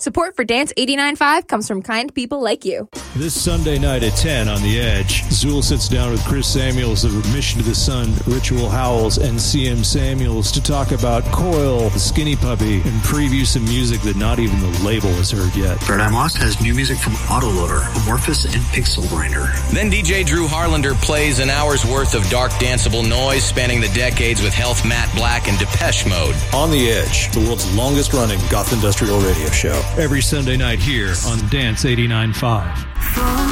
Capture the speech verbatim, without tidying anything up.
Support for Dance eighty-nine point five comes from kind people like you. This Sunday night at ten on The Edge, Zool sits down with Chris Samuels of Mission to the Sun, Ritual Howls, and C M Samuels to talk about Coil, Skinny Puppy, and preview some music that not even the label has heard yet. Paradigm Lost has new music from Autoloader, Amorphous, and Pixel Grinder. Then D J Drew Harlander plays an hour's worth of dark danceable noise spanning the decades with Health, Matt Black, and Depeche Mode. On The Edge, the world's longest-running goth industrial radio show. Every Sunday night here on Dance eighty-nine point five.